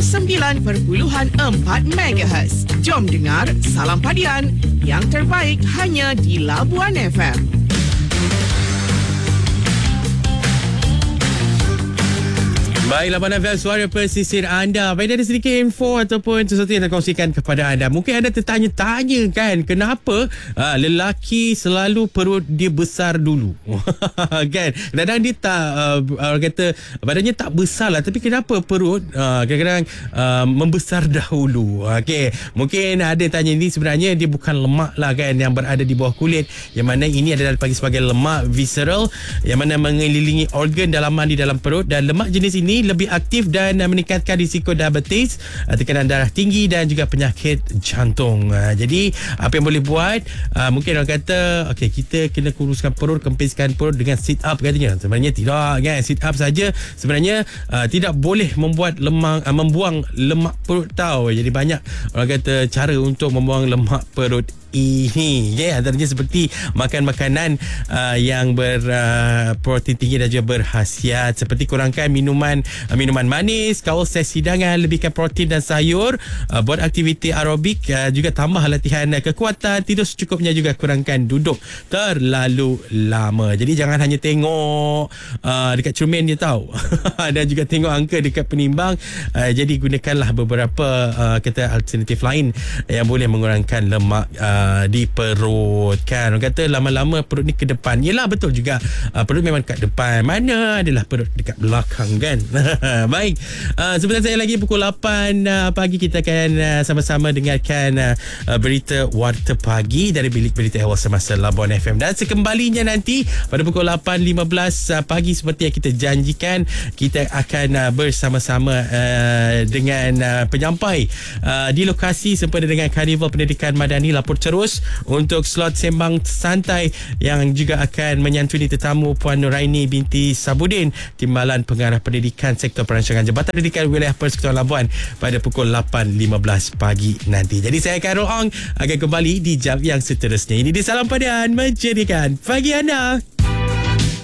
MHz. Jom dengar Salam Padian, yang terbaik hanya di Labuan FM. Baik, Labuan FM, suara pesisir anda. Baik, ada sedikit info ataupun sesuatu yang nak kongsikan kepada anda. Mungkin anda tertanya-tanya kan, kenapa lelaki selalu perut dia besar dulu. Kan? Kadang-kadang dia tak, orang kata badannya tak besar lah, tapi kenapa perut kadang-kadang membesar dahulu. Okay. Mungkin ada tanya, ini sebenarnya dia bukan lemak lah kan, yang berada di bawah kulit, yang mana ini adalah dipanggil sebagai lemak visceral, yang mana mengelilingi organ dalaman di dalam perut. Dan lemak jenis ini lebih aktif dan meningkatkan risiko diabetes, tekanan darah tinggi dan juga penyakit jantung. Jadi apa yang boleh buat, mungkin orang kata okay, kita kena kuruskan perut, kempiskan perut dengan sit up katanya. Sebenarnya tidak kan, sit up saja sebenarnya tidak boleh membuat membuang lemak perut tau. Jadi banyak orang kata cara untuk membuang lemak perut ini, antaranya seperti makan makanan yang berprotein tinggi dan juga berkhasiat, seperti kurangkan minuman manis, kawal sesi hidangan, lebihkan protein dan sayur, buat aktiviti aerobik, juga tambah latihan kekuatan, tidur secukupnya, juga kurangkan duduk terlalu lama. Jadi jangan hanya tengok dekat cermin je tau dan juga tengok angka dekat penimbang. Jadi gunakanlah beberapa kata alternatif lain yang boleh mengurangkan lemak di perut kan. Orang kata lama-lama perut ni ke depan. Yelah, betul juga, perut memang kat depan, mana adalah perut dekat belakang kan. Baik, sebentar saya lagi pukul 8 pagi kita akan sama-sama dengarkan berita Warta Pagi dari Bilik Berita Awal Semasa Labuan FM. Dan sekembalinya nanti pada pukul 8.15 pagi, seperti yang kita janjikan, kita akan bersama-sama dengan penyampai di lokasi sempena dengan Karnival Pendidikan Madani Lapor Terus untuk slot sembang santai yang juga akan menyantuni tetamu Puan Nuraini binti Sabudin, Timbalan Pengarah Pendidikan Sektor Perancangan Jabatan Pendidikan Wilayah Persekutuan Labuan pada pukul 8.15 pagi nanti. Jadi saya Khairul Ong akan kembali di jam yang seterusnya. Ini di Salam Padian menjadikan pagi anda.